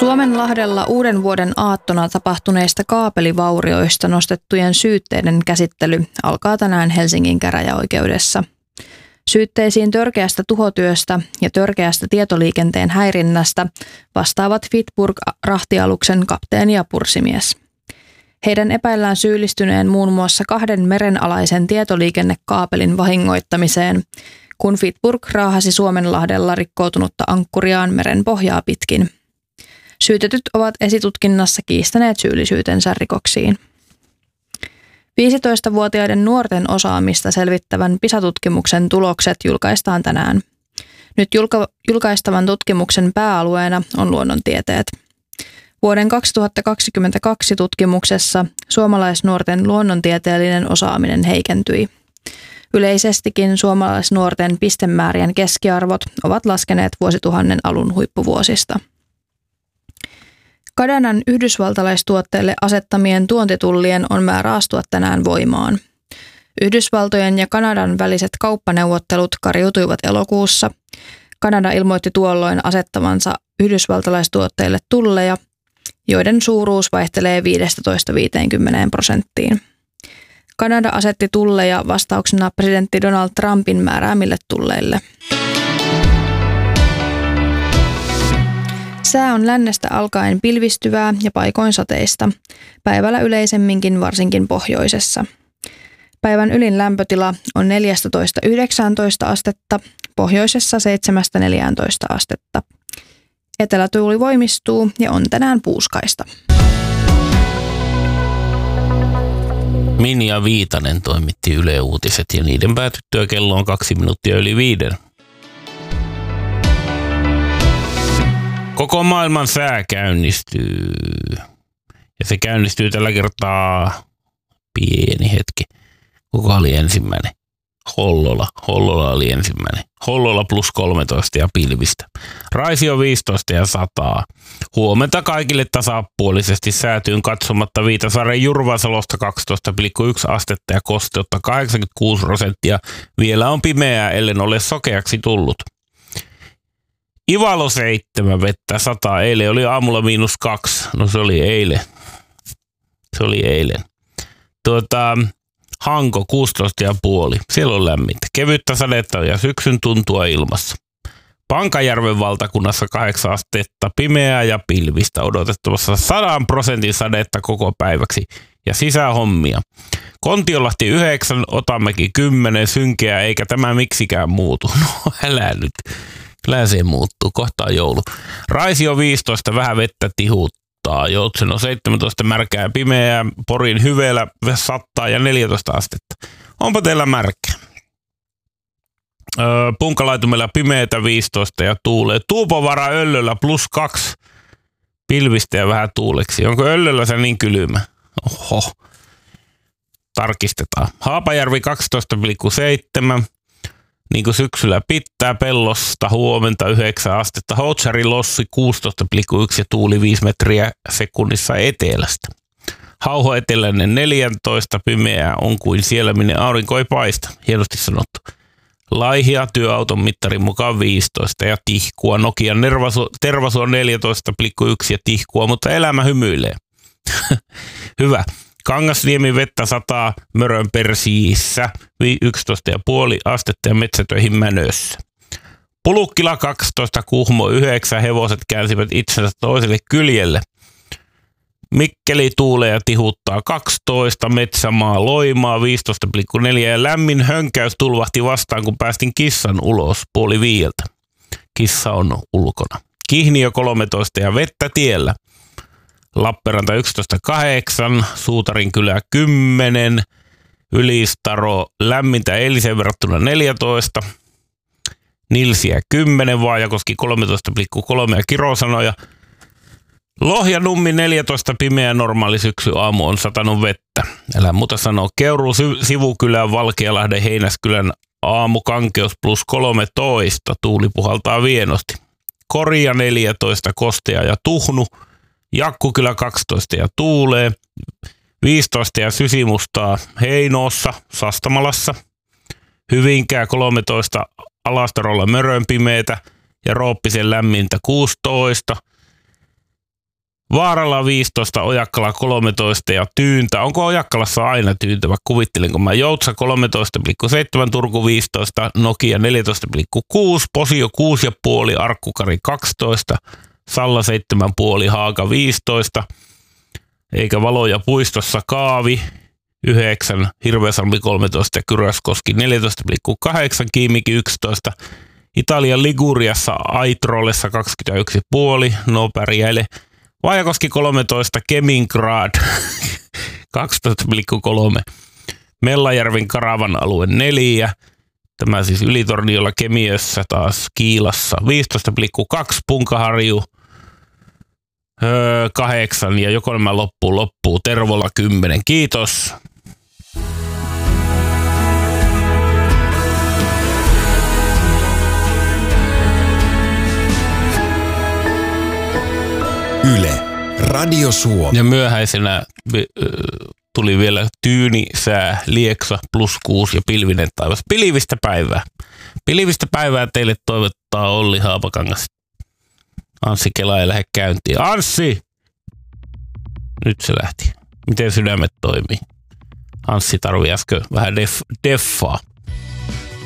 Suomenlahdella uuden vuoden aattona tapahtuneista kaapelivaurioista nostettujen syytteiden käsittely alkaa tänään Helsingin käräjäoikeudessa. Syytteisiin törkeästä tuhotyöstä ja törkeästä tietoliikenteen häirinnästä vastaavat Vitburg-rahtialuksen kapteeni ja pursimies. Heidän epäillään syyllistyneen muun muassa 2 merenalaisen tietoliikennekaapelin vahingoittamiseen, kun Vitburg raahasi Suomenlahdella rikkoutunutta ankkuriaan meren pohjaa pitkin. Syytetyt ovat esitutkinnassa kiistäneet syyllisyytensä rikoksiin. 15-vuotiaiden nuorten osaamista selvittävän PISA-tutkimuksen tulokset julkaistaan tänään. Nyt julkaistavan tutkimuksen pääalueena on luonnontieteet. Vuoden 2022 tutkimuksessa suomalaisnuorten luonnontieteellinen osaaminen heikentyi. Yleisestikin suomalaisnuorten pistemäärien keskiarvot ovat laskeneet vuosituhannen alun huippuvuosista. Kanadan yhdysvaltalaistuotteille asettamien tuontitullien on määrä astua tänään voimaan. Yhdysvaltojen ja Kanadan väliset kauppaneuvottelut kariutuivat elokuussa. Kanada ilmoitti tuolloin asettavansa yhdysvaltalaistuotteille tulleja, joiden suuruus vaihtelee 15–50%. Kanada asetti tulleja vastauksena presidentti Donald Trumpin määräämille tulleille. Sää on lännestä alkaen pilvistyvää ja paikoin sateista. Päivällä yleisemminkin varsinkin pohjoisessa. Päivän ylin lämpötila on 14–19 astetta, pohjoisessa 7–14 astetta. Etelätuuli voimistuu ja on tänään puuskaista. Minja Viitanen toimitti Yle Uutiset ja niiden päätyttyä kello on 2 minuuttia yli 5. Koko maailman sää käynnistyy. Ja se käynnistyy tällä kertaa pieni hetki. Kuka oli ensimmäinen? Hollola oli ensimmäinen. Hollola plus 13 ja pilvistä. Raisio 15 ja 100. Huomenta kaikille tasapuolisesti säätyyn katsomatta Viitasaaren Jurvasalosta 12,1 astetta ja kosteutta 86%. Vielä on pimeää, ellen ole sokeaksi tullut. Ivalo 7, vettä 100. Eilen oli aamulla -2. No se oli eilen. Hanko 16,5. Siellä on lämmintä. Kevyttä sadetta ja syksyn tuntua ilmassa. Pankajärven valtakunnassa 8 astetta. Pimeää ja pilvistä. Odotettavassa 100% sadetta koko päiväksi. Ja sisähommia. Kontiolahti 9, Otamäki 10. Synkeä eikä tämä miksikään muutu. No älä nyt. Kyllä se muuttuu. Kohta on joulu. Raisio 15, vähän vettä tihuttaa. Joutseno 17, märkää pimeää. Porin Hyvelä sattaa ja 14 astetta. Onpa teillä märkää. Punkalaitumella pimeätä 15 ja tuulee. Tuupovara Öllöllä +2. Pilvistä ja vähän tuuleksi. Onko Öllöllä se niin kylmä? Oho. Tarkistetaan. Haapajärvi 12,7. Niin kuin syksyllä pitää, Pellosta huomenta 9 astetta. Houtsari Lossi 16,1 ja tuuli 5 metriä sekunnissa etelästä. Hauho eteläinen 14, pimeää on kuin siellä minne aurinko ei paista. Hienosti sanottu. Laihia työauton mittarin mukaan 15 ja tihkua. Nokian tervasu on 14,1 ja tihkua, mutta elämä hymyilee. Hyvä. Kangasniemi vettä 100, Mörön Persiissä 11,5 astetta ja metsätöihin Mänössä. Pulukkila 12, Kuhmo 9, hevoset käänsivät itsensä toiselle kyljelle. Mikkeli tuulee ja tihuttaa 12, Metsämaa Loimaa 15,4 ja lämmin hönkäys tulvahti vastaan, kun päästin kissan ulos 4:30. Kissa on ulkona. Kihniö 13 ja vettä tiellä. Lappeenranta 11,8, Suutarinkylä 10, Ylistaro lämmintä eiliseen verrattuna 14, Nilsiä 10, Vaajakoski 13,3 ja Kirosanoja. Lohjanummi 14, pimeä normaali syksy aamu on satanut vettä. Älä muuta sanoa. Keuruu Sivukylän, Valkealahden, Heinäskylän aamu kankeus +13, tuuli puhaltaa vienosti. Koria 14, kostea ja tuhnu. Jakkukylä 12 ja tuulee, 15 ja sysimustaa Heinoossa, Sastamalassa, Hyvinkää 13, Alastarolla mörönpimeetä ja Rooppisen lämmintä 16, Vaaralla 15, Ojakkala 13 ja Tyyntä. Onko Ojakkalassa aina Tyyntä? Mä kuvittelinko mä. Joutsa 13,7, Turku 15, Nokia 14,6, Posio 6,5, Arkkukari 12, Salla 7,5, Haaga 15, eikä valoja puistossa Kaavi 9, Hirvesalmi 13 ja Kyräskoski 14,8, Kiimiki 11, Italian Liguriassa Aitrollessa 21,5, no pärjäile. Vaajakoski 13, Kemingrad 12,3, Mellajärven Karavan alue 4, tämä siis Ylitorniolla, Kemiössä taas Kiilassa 15,2, Punkaharju 8 ja Jokonemä loppuu, Tervola 10. Kiitos. Yle, Radio Suomi. Ja myöhäisenä tuli vielä tyyni sää, Lieksa +6 ja pilvinen taivas. Pilvistä päivää. Pilvistä päivää teille toivottaa Olli Haapakangas. Anssi Kela ei lähde käyntiin. Anssi! Nyt se lähti. Miten sydämet toimii? Anssi tarvii äsken vähän deffaa.